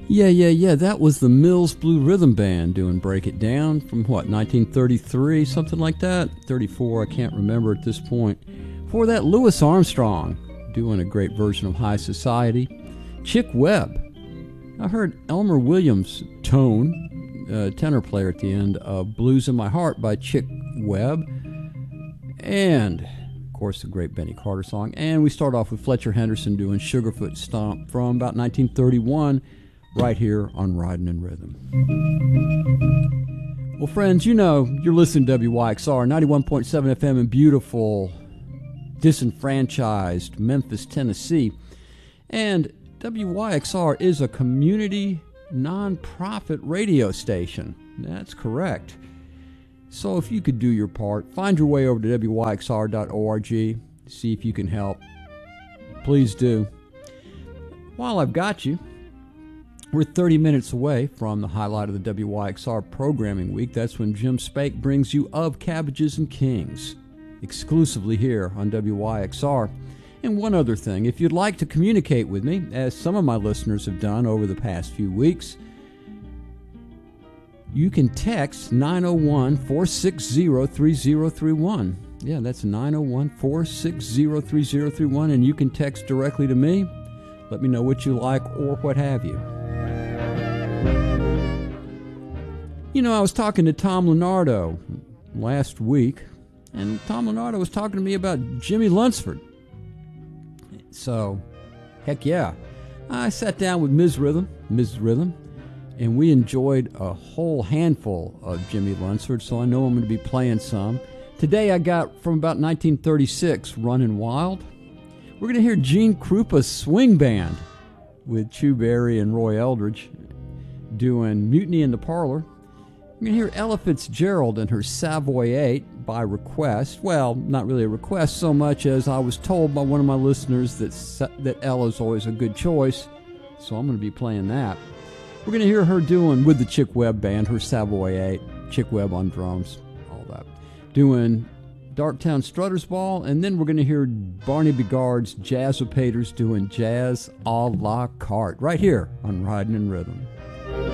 Yeah. That was the Mills Blue Rhythm Band doing Break It Down from what, 1933, something like that? 34, I can't remember at this point. Before that, Louis Armstrong doing a great version of High Society. Chick Webb. I heard Elmer Williams' tone, tenor player at the end of Blues in My Heart by Chick Webb. And, of course, the great Benny Carter song. And we start off with Fletcher Henderson doing Sugarfoot Stomp from about 1931. Right here on Riding in Rhythm. Well, friends, you know, you're listening to WYXR 91.7 FM in beautiful, disenfranchised Memphis, Tennessee. And WYXR is a community nonprofit radio station. That's correct. So if you could do your part, find your way over to WYXR.org, see if you can help. Please do. While I've got you, we're 30 minutes away from the highlight of the WYXR programming week. That's when Jim Spake brings you Of Cabbages and Kings, exclusively here on WYXR. And one other thing, if you'd like to communicate with me, as some of my listeners have done over the past few weeks, you can text 901-460-3031. Yeah, that's 901-460-3031, and you can text directly to me. Let me know what you like or what have you. You know, I was talking to Tom Leonardo last week, and Tom Leonardo was talking to me about Jimmy Lunsford. So, heck yeah. I sat down with Ms. Rhythm, and we enjoyed a whole handful of Jimmy Lunsford, so I know I'm going to be playing some. Today I got from about 1936, Runnin' Wild. We're going to hear Gene Krupa's Swing Band with Chu Berry and Roy Eldridge doing Mutiny in the Parlor. We're going to hear Ella Fitzgerald and her Savoy 8 by request. Well, not really a request so much as I was told by one of my listeners that Ella's always a good choice, so I'm going to be playing that. We're going to hear her doing, with the Chick Webb Band, her Savoy 8, Chick Webb on drums, all that, doing Darktown Strutters Ball, and then we're going to hear Barney Bigard's Jazzopators doing Jazz a la carte, right here on Riding in Rhythm.